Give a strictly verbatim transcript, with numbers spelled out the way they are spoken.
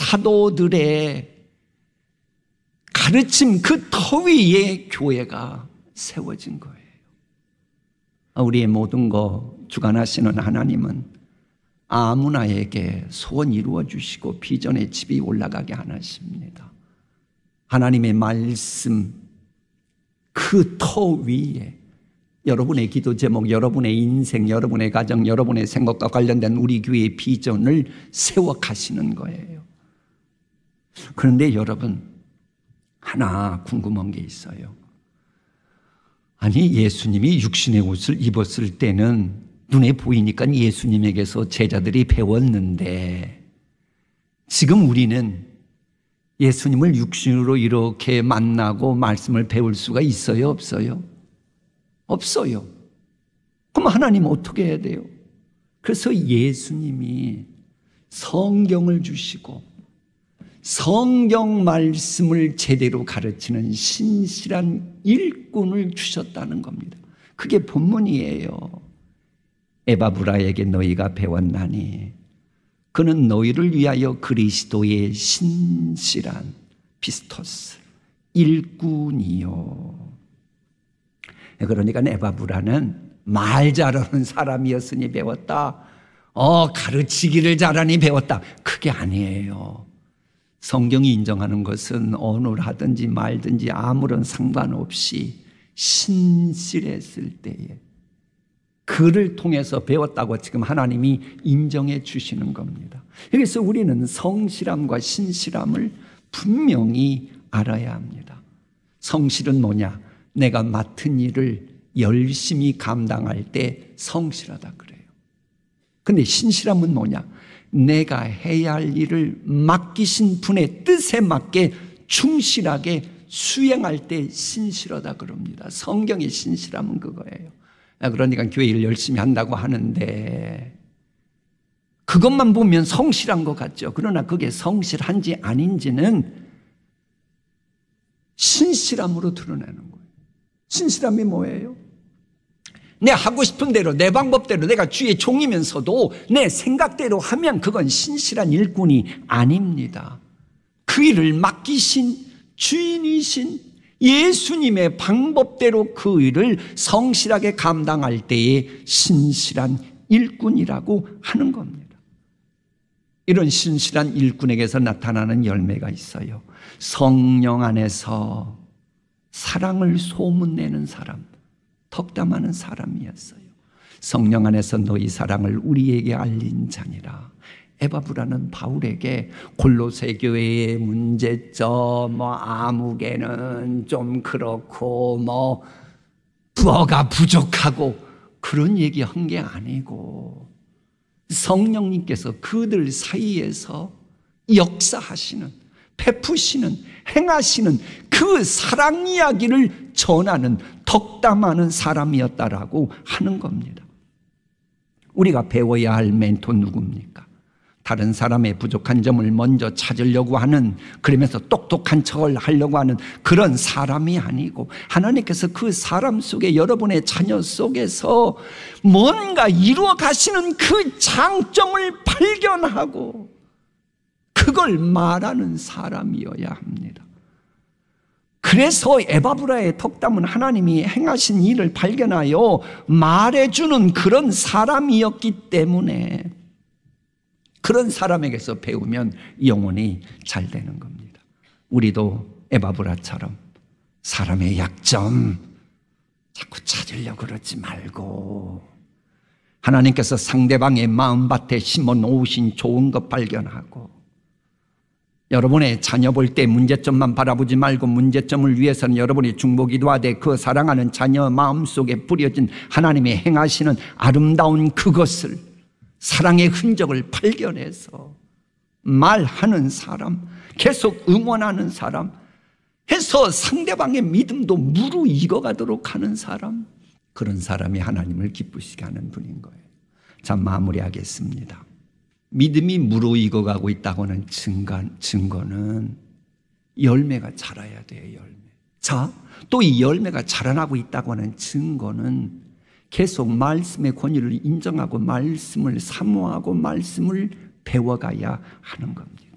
사도들의 가르침 그 터 위에 교회가 세워진 거예요. 우리의 모든 거 주관하시는 하나님은 아무나에게 소원 이루어 주시고 비전의 집이 올라가게 하십니다. 하나님의 말씀 그 터 위에 여러분의 기도 제목, 여러분의 인생, 여러분의 가정, 여러분의 생각과 관련된 우리 교회의 비전을 세워 가시는 거예요. 그런데 여러분, 하나 궁금한 게 있어요. 아니, 예수님이 육신의 옷을 입었을 때는 눈에 보이니까 예수님에게서 제자들이 배웠는데, 지금 우리는 예수님을 육신으로 이렇게 만나고 말씀을 배울 수가 있어요, 없어요? 없어요. 그럼 하나님 어떻게 해야 돼요? 그래서 예수님이 성경을 주시고 성경 말씀을 제대로 가르치는 신실한 일꾼을 주셨다는 겁니다. 그게 본문이에요. 에바브라에게 너희가 배웠나니 그는 너희를 위하여 그리스도의 신실한 피스토스 일꾼이요. 그러니까 에바브라는 말 잘하는 사람이었으니 배웠다. 어, 가르치기를 잘하니 배웠다. 그게 아니에요. 성경이 인정하는 것은 언어를 하든지 말든지 아무런 상관없이 신실했을 때에 그를 통해서 배웠다고 지금 하나님이 인정해 주시는 겁니다. 그래서 우리는 성실함과 신실함을 분명히 알아야 합니다. 성실은 뭐냐? 내가 맡은 일을 열심히 감당할 때 성실하다 그래요. 근데 신실함은 뭐냐? 내가 해야 할 일을 맡기신 분의 뜻에 맞게 충실하게 수행할 때 신실하다 그럽니다. 성경의 신실함은 그거예요. 그러니까 교회 일 열심히 한다고 하는데 그것만 보면 성실한 것 같죠. 그러나 그게 성실한지 아닌지는 신실함으로 드러내는 거예요. 신실함이 뭐예요? 내 하고 싶은 대로 내 방법대로 내가 주의 종이면서도 내 생각대로 하면 그건 신실한 일꾼이 아닙니다. 그 일을 맡기신 주인이신 예수님의 방법대로 그 일을 성실하게 감당할 때에 신실한 일꾼이라고 하는 겁니다. 이런 신실한 일꾼에게서 나타나는 열매가 있어요. 성령 안에서 사랑을 소문내는 사람, 덕담하는 사람이었어요. 성령 안에서 너희 사랑을 우리에게 알린 자니라. 에바브라는 바울에게 골로새 교회의 문제점, 뭐 아무개는 좀 그렇고 뭐 뭐가 부족하고 그런 얘기한 게 아니고 성령님께서 그들 사이에서 역사하시는, 베푸시는, 행하시는 그 사랑 이야기를 전하는, 덕담하는 사람이었다라고 하는 겁니다. 우리가 배워야 할 멘토 누굽니까? 다른 사람의 부족한 점을 먼저 찾으려고 하는, 그러면서 똑똑한 척을 하려고 하는 그런 사람이 아니고 하나님께서 그 사람 속에, 여러분의 자녀 속에서 뭔가 이루어 가시는 그 장점을 발견하고 그걸 말하는 사람이어야 합니다. 그래서 에바브라의 덕담은 하나님이 행하신 일을 발견하여 말해주는 그런 사람이었기 때문에 그런 사람에게서 배우면 영혼이 잘 되는 겁니다. 우리도 에바브라처럼 사람의 약점 자꾸 찾으려고 그러지 말고 하나님께서 상대방의 마음밭에 심어 놓으신 좋은 것 발견하고, 여러분의 자녀 볼 때 문제점만 바라보지 말고 문제점을 위해서는 여러분이 중보기도하되 그 사랑하는 자녀 마음속에 뿌려진 하나님의 행하시는 아름다운 그것을, 사랑의 흔적을 발견해서 말하는 사람, 계속 응원하는 사람, 해서 상대방의 믿음도 무르익어가도록 하는 사람, 그런 사람이 하나님을 기쁘시게 하는 분인 거예요. 자, 마무리하겠습니다. 믿음이 무르익어가고 있다고는 증거, 증거는 열매가 자라야 돼요. 열매. 자, 또 이 열매가 자라나고 있다고 하는 증거는 계속 말씀의 권위를 인정하고 말씀을 사모하고 말씀을 배워가야 하는 겁니다.